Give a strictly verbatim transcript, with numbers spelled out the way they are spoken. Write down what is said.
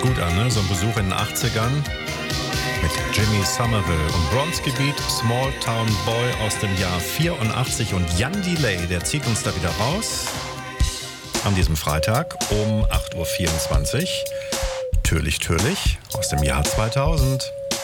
gut an, ne? So ein Besuch in den achtzigern mit Jimmy Somerville und Bronski Beat, Small Town Boy aus dem Jahr vierundachtzig und Jan Delay, der zieht uns da wieder raus an diesem Freitag um acht Uhr vierundzwanzig. Türlich, türlich aus dem Jahr zweitausend.